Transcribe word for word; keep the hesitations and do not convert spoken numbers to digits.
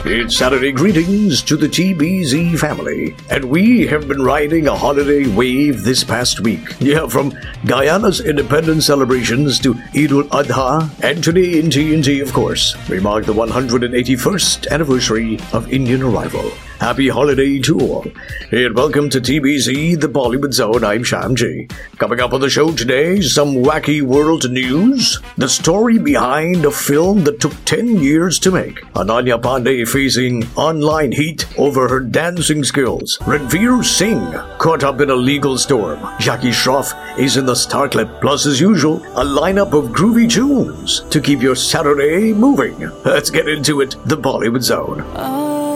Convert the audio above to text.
It's Saturday greetings to the T B Z family, and we have been riding a holiday wave this past week. Yeah, from Guyana's independence celebrations to Eid al-Adha, and today in T N T, of course, we mark the one hundred eighty-first anniversary of Indian arrival. Happy holiday to all, and welcome to T B Z, the Bollywood Zone. I'm Sham J. Coming up on the show today, some wacky world news, the story behind a film that took ten years to make, Ananya Pandey facing online heat over her dancing skills, Ranveer Singh caught up in a legal storm, Jackie Shroff is in the star clip, plus as usual, a lineup of groovy tunes to keep your Saturday moving. Let's get into it, the Bollywood Zone.